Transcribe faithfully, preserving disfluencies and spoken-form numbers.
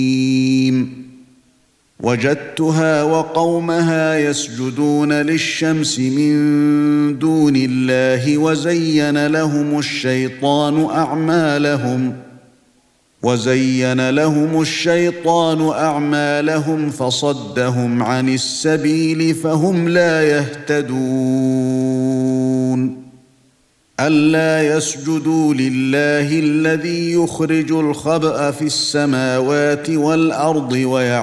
وجدتها وقومها يسجدون للشمس من دون الله وزين لهم الشيطان أعمالهم وزين لهم الشيطان أعمالهم فصدهم عن السبيل فهم لا يهتدون ألا يسجدوا لله الذي يخرج الخبأ في السماوات والأرض ويعلم